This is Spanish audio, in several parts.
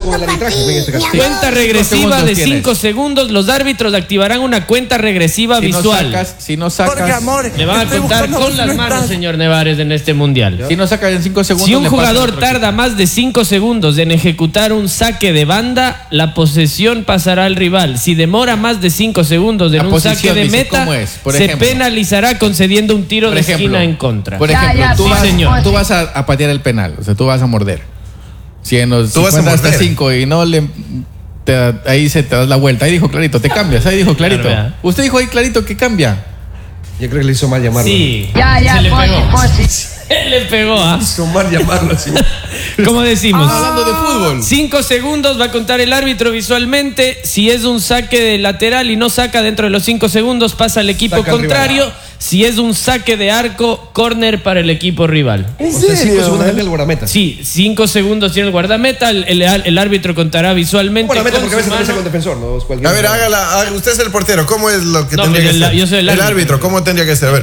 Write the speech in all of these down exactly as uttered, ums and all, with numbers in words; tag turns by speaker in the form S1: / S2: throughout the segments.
S1: con el arbitraje en este caso.
S2: Cuenta regresiva de cinco segundos. Los árbitros activarán una cuenta regresiva
S3: si
S2: visual.
S3: No sacas, si no sacas,
S4: Jorge, amor,
S2: le van a contar con las manos, señor Nevares, en este mundial.
S3: Si no sacas en cinco segundos.
S2: Si un jugador tarda más de cinco segundos en ejecutar un saque de banda, la posesión pasará al rival. Si demora más de cinco segundos en un saque de meta, se penalizará concediendo un tiro de esquina en contra.
S3: Por ejemplo, tú, vas, señor. tú vas a, a patear el penal, o sea, tú vas a morder. Si en los
S5: tú vas a morder
S3: hasta cinco y no le te, ahí se te das la vuelta. Ahí dijo clarito, te cambias. Ahí dijo clarito. Claro, usted dijo ahí clarito que cambia.
S1: Yo creo que le hizo mal llamarlo.
S2: Sí.
S6: Ya, ya,
S2: se le
S6: posi,
S2: pegó.
S6: posi.
S2: Se le pegó, ¿ah?
S1: Le hizo mal llamarlo así.
S2: Como decimos.
S3: Ah, hablando de fútbol.
S2: Cinco segundos va a contar el árbitro visualmente. Si es un saque de lateral y no saca dentro de los cinco segundos, pasa al equipo
S1: Saca
S2: contrario. Si es un saque de arco, córner para el equipo rival.
S1: ¿En serio? O sea, cinco segundos tiene el guardameta.
S2: Sí, cinco segundos tiene el guardameta. El, el, el árbitro contará visualmente.
S1: Guardameta porque a veces también con defensor, ¿no?
S5: A ver, hágala, haga, usted es el portero. ¿Cómo es lo que
S2: no,
S5: tendría que
S2: el,
S5: ser?
S2: Yo soy el,
S5: el
S2: árbitro.
S5: árbitro, ¿cómo tendría que ser? A ver.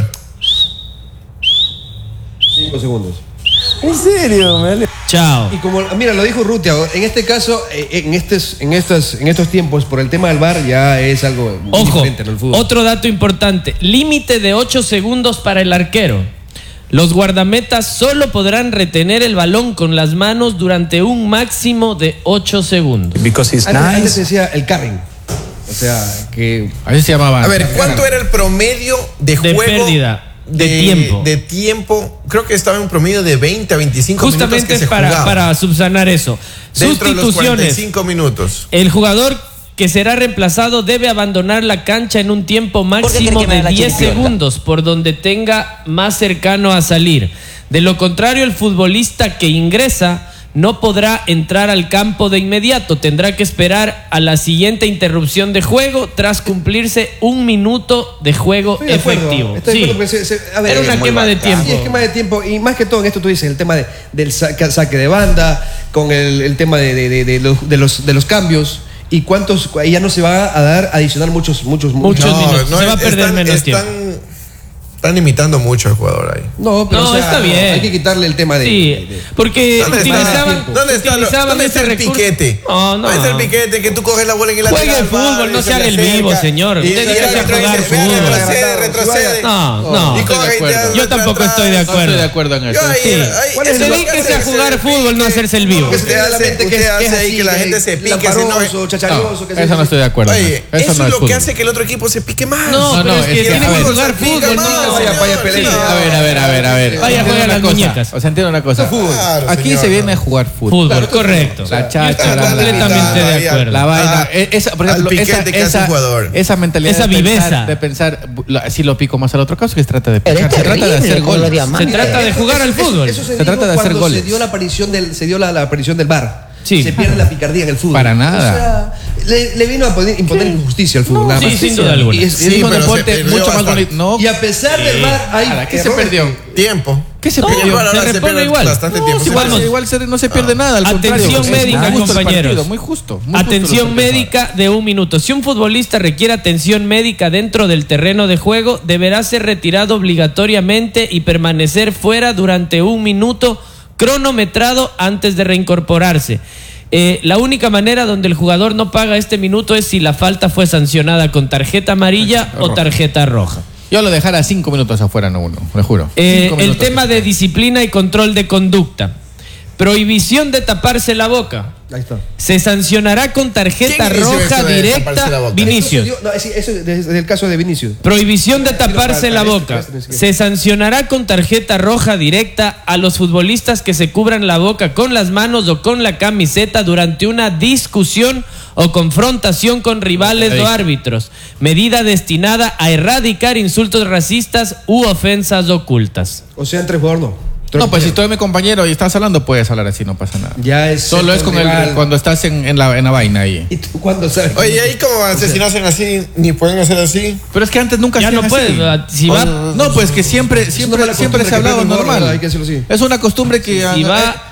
S1: Cinco segundos.
S4: ¿En serio, man?
S2: Chao.
S1: Y como, mira, lo dijo Rutia, en este caso, en estos, en estos, en estos tiempos, por el tema del V A R, ya es algo muy
S2: Ojo,
S1: diferente en el fútbol.
S2: Otro dato importante. Límite de ocho segundos para el arquero. Los guardametas solo podrán retener el balón con las manos durante un máximo de ocho segundos.
S4: Because he's
S1: Antes,
S4: nice.
S1: antes se decía el carrying. O sea, que...
S3: Así se llamaba.
S5: A ver, ¿cuánto era el promedio de,
S2: de
S5: juego?
S2: pérdida. De,
S5: de
S2: tiempo.
S5: De tiempo. Creo que estaba en un promedio de veinte a veinticinco
S2: Justamente
S5: minutos que
S2: es
S5: se
S2: para,
S5: jugaba.
S2: para subsanar eso.
S5: Dentro de los
S2: Sustituciones.
S5: cuarenta y cinco minutos.
S2: El jugador que será reemplazado debe abandonar la cancha en un tiempo máximo de diez segundos, por donde tenga más cercano a salir. De lo contrario, el futbolista que ingresa no podrá entrar al campo de inmediato. Tendrá que esperar a la siguiente interrupción de juego tras cumplirse un minuto de juego
S1: Estoy de acuerdo,
S2: efectivo.
S1: estoy de
S2: Sí.
S1: acuerdo, porque se- se- a ver,
S2: Era una
S1: es
S2: quema
S1: muy
S2: de
S1: bacán.
S2: tiempo.
S1: Sí, es quema de tiempo. Y más que todo en esto tú dices, el tema de, del sa- saque de banda, con el, el tema de, de, de, de los, de, los, de los cambios. Y cuántos, y ya no se va a dar adicional muchos, muchos,
S2: Muchos minutos. Se va a perder
S5: están,
S2: menos
S5: están,
S2: tiempo.
S5: Están imitando mucho al jugador ahí.
S1: No, pero
S2: No,
S1: o sea,
S2: está bien.
S1: hay que quitarle el tema de...
S2: Sí,
S1: de- de-
S2: porque
S5: ¿Dónde está,
S2: utilizaban,
S5: ¿dónde está, lo-
S2: utilizaban
S5: ¿dónde está
S2: ese
S5: el
S2: recurso.
S5: piquete?
S2: No, no.
S5: ¿Dónde está el piquete? Que tú coges la bola en el
S2: Juegue
S5: lateral,
S2: el fútbol,
S5: va,
S2: no
S5: y
S2: se
S5: le
S2: haga el
S5: acerca,
S2: vivo, señor.
S5: y-
S2: Dedíquese
S5: y el
S2: a
S5: árbitro
S2: jugar
S5: dice, "Vea,
S2: fútbol".
S5: retrocede, retrocede.
S2: No,
S5: Y
S2: no.
S3: estoy de
S5: coge y te
S3: acuerdo.
S5: hace
S2: Yo tampoco
S5: atrás.
S2: estoy de
S3: No
S2: acuerdo.
S3: estoy de acuerdo en
S5: Yo
S3: eso.
S5: ahí,
S2: Sí.
S5: ahí,
S1: ¿Cuál es
S5: eso
S1: el-
S5: es lo que
S2: Dedíquese a
S5: hace
S2: jugar
S5: ese
S2: fútbol, no
S5: pique.
S2: hacerse el vivo.
S5: Que usted hace,
S1: Solamente
S5: usted
S1: que es-
S5: hace
S1: que es
S5: ahí
S1: así,
S5: que la
S1: que
S5: gente
S1: es
S5: se pique, se
S1: lamparoso,
S5: enoje.
S1: chacharioso, que se-
S3: Eso no estoy de acuerdo.
S5: Oye,
S3: eso
S5: eso
S3: no
S5: es lo
S3: fútbol.
S5: que hace que el otro equipo se pique más.
S2: No,
S3: No,
S2: pero
S3: no,
S2: es que
S3: es que,
S2: tiene
S3: a
S2: que
S3: ver,
S2: jugar
S5: se pica
S2: fútbol,
S5: más,
S2: no.
S1: vaya, vaya, pelea.
S5: señor.
S3: A ver, a ver, a ver, a ver.
S2: Vaya,
S3: Entiendo
S2: juega
S3: una
S2: las
S3: cosa.
S2: muñecas.
S3: O sea, entiendo una cosa.
S5: Claro,
S3: Aquí
S5: señor,
S3: se viene
S5: no.
S3: a jugar fútbol.
S2: Fútbol, correcto.
S3: La
S2: Yo
S3: cháchara,
S2: estoy
S3: la-
S2: completamente
S5: la-
S2: de acuerdo.
S3: La vaina,
S5: Ah,
S3: e- esa, por
S5: al
S3: ejemplo,
S5: piquete
S3: esa,
S5: que hace
S3: esa,
S5: un jugador.
S3: esa mentalidad
S2: Esa
S3: de pensar,
S2: viveza.
S3: de pensar, lo- así lo pico más al otro caso, que se trata de
S6: Eres
S3: picar, se trata de
S6: terrible
S3: hacer
S6: con
S3: gol.
S6: los diamantes.
S2: Se trata de jugar al fútbol.
S1: Eso se,
S3: Se
S1: dijo
S3: trata de hacer
S1: cuando
S3: goles.
S1: Se dio la aparición del, se dio la, la aparición del V A R.
S2: Sí.
S1: Se pierde la picardía en el fútbol.
S3: Para nada.
S1: O sea, le, le vino a poner- imponer injusticia al fútbol. nada
S2: sí,
S1: más.
S2: sin duda alguna.
S1: Y es,
S3: Sí,
S1: es un
S3: pero
S1: deporte
S3: se perdió
S5: mucho más
S3: bastante.
S5: bonito.
S3: No,
S1: y a pesar del V A R hay
S3: ¿para qué se
S1: errores
S3: perdió?
S1: que-
S5: Tiempo.
S3: ¿Qué se
S2: No,
S3: perdió?
S5: Ahora
S2: se
S5: se
S2: repone
S5: pierde
S2: igual.
S5: bastante
S2: No,
S5: tiempo.
S2: si
S5: Se
S2: igual
S5: pierde.
S2: no-
S3: Igual se- no se pierde nada. Al
S2: Atención
S3: contrario, es
S2: médica,
S3: muy justo el
S2: compañeros.
S3: partido, muy justo. Muy justo
S2: Atención
S3: los partidos.
S2: médica de un minuto. Si un futbolista requiere atención médica dentro del terreno de juego, deberá ser retirado obligatoriamente y permanecer fuera durante un minuto cronometrado antes de reincorporarse. Eh, la única manera donde el jugador no paga este minuto es si la falta fue sancionada con tarjeta amarilla o tarjeta roja.
S3: Yo lo dejara cinco minutos afuera, no uno, le juro.
S2: Eh,
S3: Cinco
S2: el
S3: minutos.
S2: tema de disciplina y control de conducta. Prohibición de taparse la boca.
S1: Ahí está.
S2: Se sancionará con tarjeta
S5: ¿Quién hizo
S2: roja
S5: eso de taparse
S2: directa.
S5: la boca?
S2: Vinicius.
S1: No, sí, eso es desde el caso de Vinicius.
S2: Prohibición de taparse la
S1: para este,
S2: boca.
S1: para este, para este.
S2: Se sancionará con tarjeta roja directa a los futbolistas que se cubran la boca con las manos o con la camiseta durante una discusión o confrontación con rivales o árbitros. Medida destinada a erradicar insultos racistas u ofensas ocultas.
S1: O sea, entre jugador no.
S3: No, pues si tú eres mi compañero y estás hablando, puedes hablar así, no pasa nada.
S1: Ya es
S3: Solo es con el,
S1: legal.
S3: cuando estás en, en, la, en la vaina ahí.
S1: ¿Y tú cuándo sabes?
S5: Oye, ¿ahí cómo van a hacer? Si no hacen así, ni pueden hacer así.
S3: Pero es que antes nunca
S2: Ya
S3: hacían
S2: no puedes,
S3: así.
S2: ¿verdad? Si va-
S3: No, pues que siempre,
S1: una
S3: siempre,
S1: mala
S3: siempre
S1: costumbre
S3: se ha
S1: que
S3: hablado
S1: aprende un gordo,
S3: normal.
S1: hay que decirlo así.
S3: Es una costumbre que
S2: Si
S3: eh,
S2: va-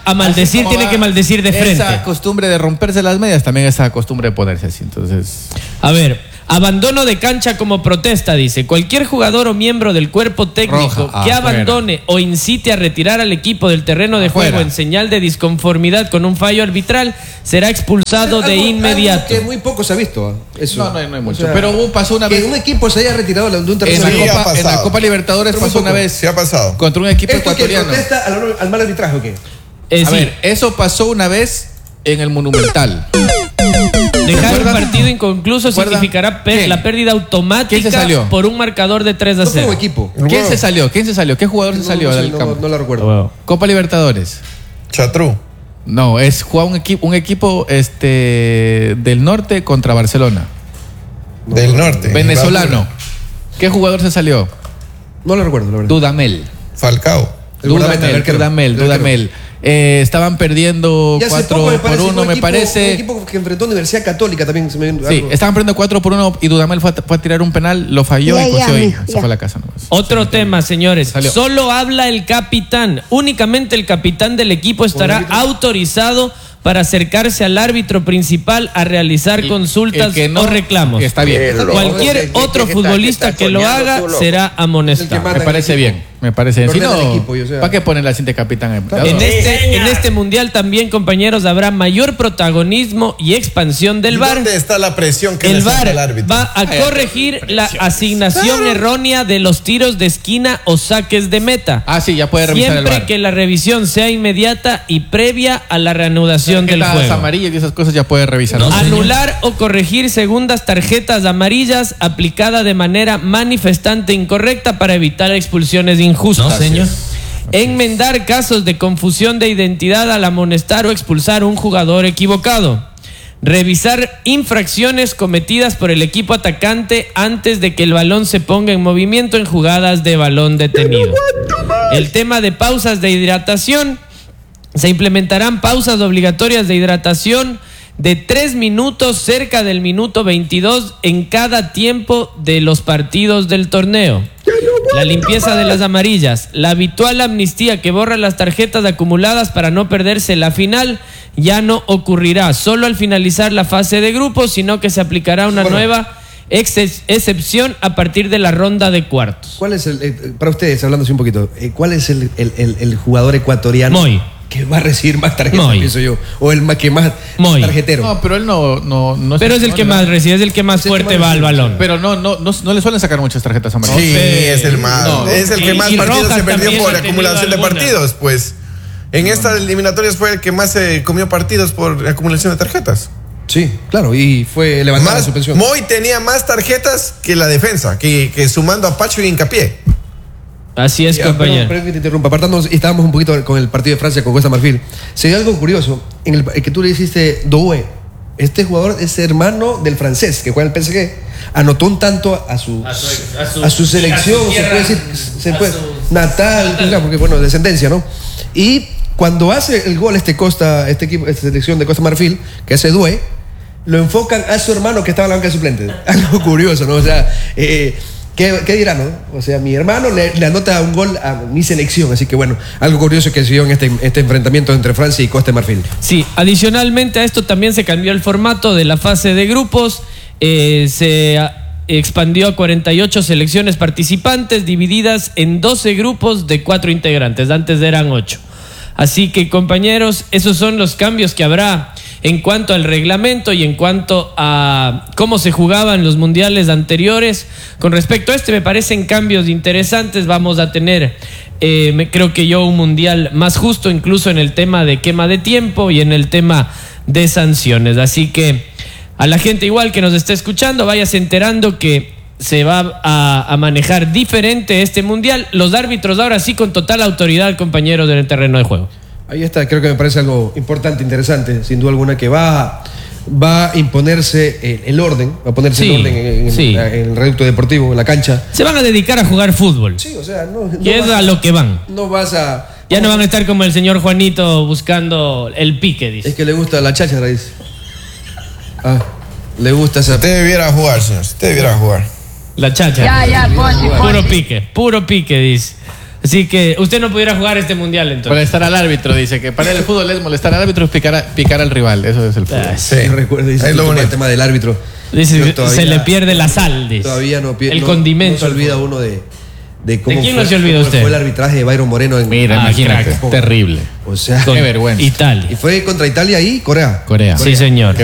S2: a maldecir,
S3: Así como
S2: tiene
S3: va
S2: que maldecir de frente.
S3: Esa costumbre de romperse las medias, también esa costumbre de ponerse así. Entonces,
S2: A ver, abandono de cancha como protesta, dice. Cualquier jugador o miembro del cuerpo técnico
S3: Roja,
S2: que
S3: afuera.
S2: abandone o incite a retirar al equipo del terreno de
S3: Afuera.
S2: juego en señal de disconformidad con un fallo arbitral será expulsado de
S1: Algo-
S2: inmediato.
S1: algo que muy poco se ha visto. ¿eh? Eso.
S3: no, no, hay- no hay mucho.
S1: O sea,
S3: Pero hubo- pasó una
S1: que
S3: vez.
S1: un equipo se haya retirado de un terreno
S3: En la,
S5: Sí,
S1: de juego.
S5: ha
S3: Copa, en la
S5: pasado.
S3: Copa Libertadores
S1: Pero muy
S3: pasó una
S1: poco.
S3: vez
S5: Se ha pasado.
S3: contra un equipo
S1: ¿Esto que
S3: ecuatoriano.
S1: protesta al, al mal arbitraje o qué?
S2: Eh,
S3: A
S2: sí,
S3: ver, eso pasó una vez en el Monumental.
S2: dejar un
S3: ¿Recuerdan?
S2: partido inconcluso
S3: ¿Recuerdan?
S2: significará pe-
S3: ¿Quién?
S2: la pérdida
S3: ¿Quién
S2: automática
S3: se salió?
S2: por un marcador de tres a
S1: No fue un
S2: cero.
S1: equipo.
S5: El
S3: ¿Quién
S5: huevo.
S3: se salió? ¿Quién se salió? ¿Qué jugador se
S1: No,
S3: salió
S1: no, sé,
S3: del
S1: no,
S3: campo?
S1: no la recuerdo.
S3: Copa Libertadores.
S5: Chatrú.
S3: No, es jugar un equipo, un equipo este del norte contra Barcelona.
S5: Del norte.
S3: Venezolano. ¿Qué jugador se salió?
S1: No lo recuerdo, la verdad.
S3: Dudamel.
S5: Falcao.
S1: El guardameta, el
S3: Dudamel,
S1: arquero.
S3: Dudamel,
S1: El arquero.
S3: Dudamel. Eh, estaban perdiendo
S1: Y hace
S3: cuatro
S1: poco, me
S3: por
S1: parece,
S3: uno,
S1: un
S3: me
S1: equipo-
S3: parece.
S1: Un equipo que enfrentó a Universidad Católica también. Se me,
S3: Sí,
S1: algo.
S3: estaban perdiendo cuatro por uno y Dudamel fue a, fue a tirar un penal, lo falló
S6: Ya,
S3: y
S6: ya,
S3: coció ahí.
S6: mijo,
S3: Se
S6: ya.
S3: fue a la casa nomás.
S2: Otro tema, señores.
S3: Salió.
S2: Solo habla el capitán. Únicamente el capitán del equipo estará
S1: árbitro?
S2: autorizado para acercarse al árbitro principal a realizar
S3: Y
S2: consultas
S3: el que no,
S2: o reclamos.
S3: que está bien.
S1: Está bien.
S2: Cualquier
S4: ¿Qué- qué-
S2: otro
S4: qué está-
S2: futbolista
S4: qué está
S2: que lo
S4: soñando
S2: haga
S4: tú, loco?
S2: será
S1: El que
S2: amonestado.
S1: manda
S3: Me parece
S1: el equipo.
S3: bien, me parece bien. Si
S1: Ordena
S3: no,
S1: el equipo, y, o sea.
S3: ¿para qué poner la cinta de capitán?
S2: En
S3: Claro.
S2: este, en este mundial también, compañeros, habrá mayor protagonismo y expansión del
S5: ¿Y
S2: V A R.
S5: ¿Dónde está la presión que
S2: El
S5: le
S2: V A
S5: siente
S2: R
S5: el árbitro?
S2: va a corregir la asignación errónea de los tiros de esquina o saques de meta.
S3: Ah, sí, ya puede revisar el V A
S2: Siempre
S3: R.
S2: que la revisión sea inmediata y previa a la reanudación del
S3: Tarjetas
S2: juego.
S3: amarillas y esas cosas ya puede revisar.
S2: Anular o corregir segundas tarjetas amarillas aplicada de manera manifestante incorrecta para evitar expulsiones injustas.
S3: No, señor.
S2: Enmendar casos de confusión de identidad al amonestar o expulsar a un jugador equivocado. Revisar infracciones cometidas por el equipo atacante antes de que el balón se ponga en movimiento en jugadas de balón detenido. El tema de pausas de hidratación. Se implementarán pausas obligatorias de hidratación de tres minutos cerca del minuto veintidós en cada tiempo de los partidos del torneo. La limpieza de las amarillas, la habitual amnistía que borra las tarjetas acumuladas para no perderse la final, ya no ocurrirá solo al finalizar la fase de grupos, sino que se aplicará una
S1: Bueno.
S2: nueva ex- excepción a partir de la ronda de cuartos.
S1: ¿Cuál es el, eh, para ustedes, hablando así un poquito, eh, cuál es el, el- el- el jugador ecuatoriano
S2: Moy.
S1: que va a recibir más tarjetas,
S2: Moy.
S1: pienso yo? O el más que más
S2: Moy.
S1: tarjetero.
S3: No, pero él no, no, no
S2: Pero es el
S3: no
S2: que
S3: le
S2: más
S3: dan-
S2: recibe, es el que más
S1: Es el que
S2: fuerte
S1: más
S2: va al
S1: recibe.
S2: balón.
S3: Pero no, no, no, no le suelen sacar muchas tarjetas amarillas.
S5: Sí, es el más.
S3: No.
S5: es el que
S2: Y-
S5: más
S2: y
S5: partidos
S2: Rojas
S5: se perdió
S2: también
S5: por
S2: ha
S5: la
S2: tenido
S5: acumulación de
S2: alguna.
S5: partidos. Pues en estas eliminatorias fue el que más se comió partidos por acumulación de tarjetas.
S1: Sí, claro, y fue levantada la
S5: Más,
S1: suspensión.
S5: Moy tenía más tarjetas que la defensa, que, que sumando a Pacho y Hincapié.
S2: Así es,
S1: Ya,
S2: compañero.
S1: Perdón, perdón que te interrumpa. Apartándonos, y estábamos un poquito con el partido de Francia con Costa Marfil. Se dio algo curioso en el, el que tú le hiciste Doué. Este jugador es hermano del francés que juega en el P S G. Anotó un tanto a su,
S2: A su- a su-
S1: a su selección,
S2: a su
S1: se
S2: tierra,
S1: puede decir, se
S2: a
S1: puede-
S2: su-
S1: natal, claro, porque bueno, descendencia, ¿no? Y cuando hace el gol este Costa, este equipo, esta selección de Costa Marfil, que hace Doué, lo enfocan a su hermano que estaba en la banca de suplentes. Algo curioso, ¿no? O sea, eh, ¿qué, qué dirán, no? O sea, mi hermano le, le anota un gol a mi selección, así que bueno, algo curioso que se dio en este, este enfrentamiento entre Francia y Costa de Marfil.
S2: Sí, adicionalmente a esto también se cambió el formato de la fase de grupos, eh, se a- expandió a cuarenta y ocho selecciones participantes divididas en doce grupos de cuatro integrantes, antes eran ocho. Así que compañeros, esos son los cambios que habrá en cuanto al reglamento y en cuanto a cómo se jugaban los mundiales anteriores. Con respecto a este me parecen cambios interesantes, vamos a tener eh, me- creo que yo un mundial más justo incluso en el tema de quema de tiempo y en el tema de sanciones. Así que a la gente igual que nos está escuchando, váyase enterando que se va a, a manejar diferente este mundial. Los árbitros ahora sí con total autoridad, compañeros, en el terreno de juego.
S1: Ahí está, creo que me parece algo importante, interesante, sin duda alguna, que va, va a imponerse el, el orden, va a ponerse
S2: Sí,
S1: el orden en, en-
S2: sí.
S1: en el reducto deportivo, en la cancha.
S2: Se van a dedicar a jugar fútbol.
S1: Sí, o sea, no, no
S2: Que es
S1: vas
S2: a lo que van.
S1: no vas a...
S2: Ya no van a estar como el señor Juanito buscando el pique, dice.
S1: Es que le gusta la cháchara, dice. Ah, le gusta esa...
S5: Usted debiera jugar, señor. Usted debiera jugar.
S2: La chacha.
S6: Ya, ya, Pochi,
S2: Puro
S6: Pochi.
S2: pique, puro pique, dice. Así que usted no pudiera jugar este mundial entonces.
S3: Molestar al árbitro, dice que para el fútbol es molestar al árbitro y picar, a- picar al rival. Eso es el fútbol.
S2: Ah,
S1: Sí, recuerdo, dice,
S5: Es lo
S1: el
S5: bonito.
S1: tema del árbitro.
S2: Dice,
S1: Yo todavía-
S2: se le pierde la sal, dice.
S1: Todavía no pierde.
S2: El
S1: no,
S2: condimento.
S1: No se olvida uno de, de cómo
S2: ¿De quién
S1: fue,
S2: no se olvida
S1: cómo
S2: usted?
S1: fue el arbitraje de Byron Moreno en
S3: Mira,
S2: Ah,
S3: imagínate.
S2: crack.
S3: Terrible.
S1: O sea,
S2: Con
S3: Qué vergüenza.
S2: Italia.
S1: y fue contra Italia y Corea.
S3: Corea.
S2: Sí, señor.